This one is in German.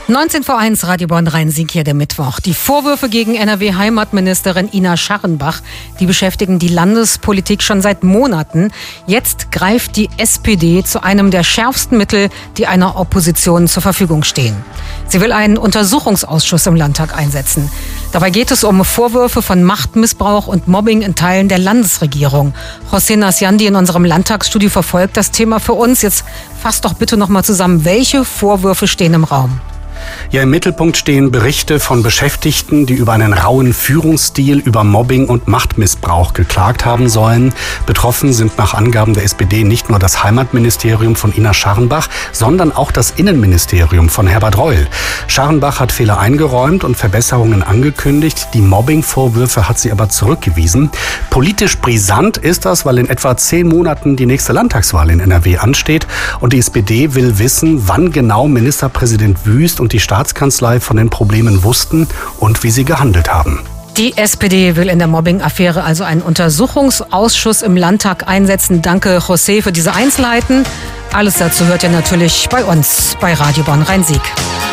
19 vor 1, Radio Bonn Rhein-Sieg, hier der Mittwoch. Die Vorwürfe gegen NRW-Heimatministerin Ina Scharrenbach, die beschäftigen die Landespolitik schon seit Monaten. Jetzt greift die SPD zu einem der schärfsten Mittel, die einer Opposition zur Verfügung stehen. Sie will einen Untersuchungsausschuss im Landtag einsetzen. Dabei geht es um Vorwürfe von Machtmissbrauch und Mobbing in Teilen der Landesregierung. José Nasciandi in unserem Landtagsstudio verfolgt das Thema für uns. Jetzt fasst doch bitte noch mal zusammen, welche Vorwürfe stehen im Raum? Ja, im Mittelpunkt stehen Berichte von Beschäftigten, die über einen rauen Führungsstil, über Mobbing und Machtmissbrauch geklagt haben sollen. Betroffen sind nach Angaben der SPD nicht nur das Heimatministerium von Ina Scharrenbach, sondern auch das Innenministerium von Herbert Reul. Scharrenbach hat Fehler eingeräumt und Verbesserungen angekündigt. Die Mobbing-Vorwürfe hat sie aber zurückgewiesen. Politisch brisant ist das, weil in etwa 10 Monaten die nächste Landtagswahl in NRW ansteht. Und die SPD will wissen, wann genau Ministerpräsident Wüst und die Staatskanzlei von den Problemen wussten und wie sie gehandelt haben. Die SPD will in der Mobbing-Affäre also einen Untersuchungsausschuss im Landtag einsetzen. Danke, José, für diese Einzelheiten. Alles dazu hört ihr natürlich bei uns bei Radio Bonn Rhein-Sieg.